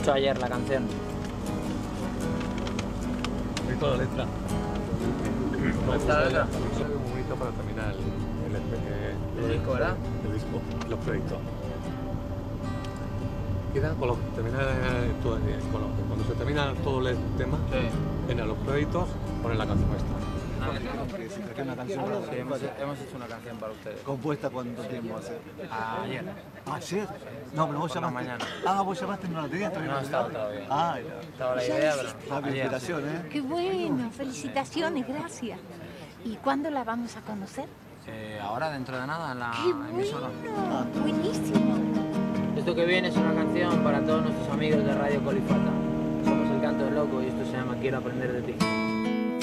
hecho ayer la canción. Bonito la letra. ¿Te gusta la letra? Es muy bonito para terminar El disco, ¿verdad? El disco, los créditos. Queda con los cuando se termina todo el tema, en los créditos ponen la canción esta. Una canción para Sí, hemos hecho una canción para ustedes. ¿Compuesta cuánto tiempo hace? Ayer. ¿Ayer? No, pero vos Por la llamaste. mañana. Ah, vos llamaste y no la tenías todavía. No estaba todavía. Ah, ya. Estaba la idea, pero Rápida ayer. inspiración, ¿eh? Qué bueno, felicitaciones, gracias. ¿Y cuándo la vamos a conocer? Ahora, dentro de nada, en la ¡Qué emisora. bueno! Buenísimo. Esto que viene es una canción para todos nuestros amigos de Radio Colifata. Somos El Canto del Loco y esto se llama Quiero aprender de ti.